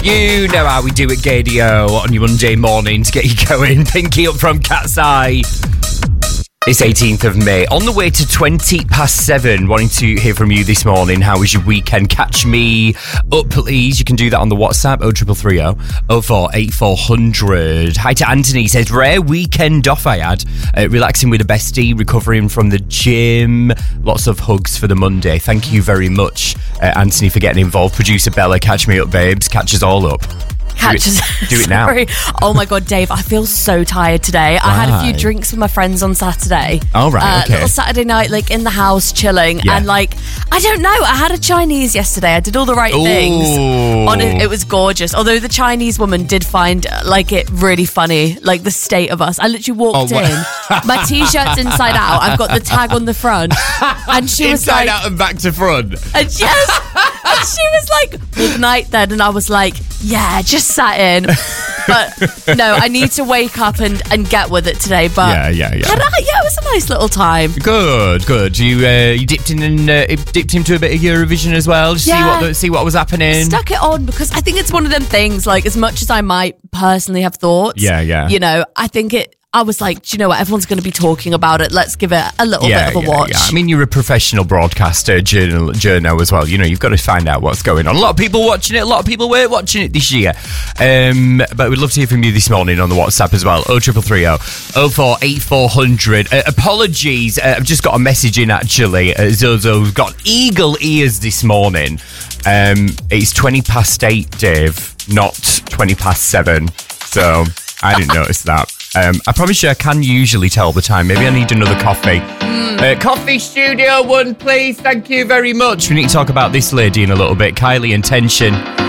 You know how we do at Gadio on your Monday morning to get you going. Pinky up from Cat's Eye. It's 18th of May. On the way to 7:20. Wanting to hear from you this morning. How was your weekend? Catch me up, please. You can do that on the WhatsApp 0330 048400. Hi to Anthony. He says, rare weekend off I had. Relaxing with a bestie, recovering from the gym. Lots of hugs for the Monday. Thank you very much, Anthony, for getting involved. Producer Bella, catch me up, babes. Catch us all up. Do it now. Oh my God, Dave, I feel so tired today. I had a few drinks with my friends on Saturday. Oh, right, okay. Little Saturday night, like in the house, chilling. Yeah. And like, I don't know, I had a Chinese yesterday. I did all the right things. It was gorgeous. Although the Chinese woman did find like it really funny, like the state of us. I literally walked in, my t-shirt's inside out. I've got the tag on the front. And she was like... Inside out and back to front. And yes. And she was like, good night then. And I was like, yeah, just sat in. But no, I need to wake up and get with it today. But yeah, it was a nice little time. Good. You dipped into a bit of Eurovision as well. Just see what was happening. Stuck it on because I think it's one of them things. Like, as much as I might personally have thoughts, you know, I think I was like, do you know what? Everyone's going to be talking about it. Let's give it a little bit of a watch. Yeah. I mean, you're a professional broadcaster, journo as well. You know, you've got to find out what's going on. A lot of people watching it. A lot of people weren't watching it this year. But we'd love to hear from you this morning on the WhatsApp as well. 0330 048400. Apologies. I've just got a message in, actually. Zozo's got eagle ears this morning. It's 8:20, Dave, not 7:20. So I didn't notice that. I promise you I can usually tell the time. Maybe I need another coffee. Coffee Studio 1, please. Thank you very much. We need to talk about this lady in a little bit. Kylie and Tension.